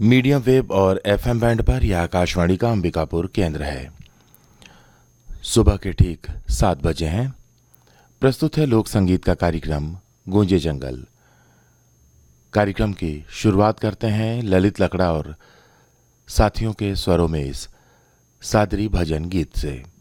Medium wave और FM band पर यह आकाशवाणी का अंबिकापुर केंद्र है। सुबह के ठीक 7 बजे हैं। प्रस्तुत है लोक संगीत का कार्यक्रम गूंजे जंगल। कार्यक्रम की शुरुआत करते हैं ललित लकड़ा और साथियों के स्वरों में इस सादरी भजन गीत से।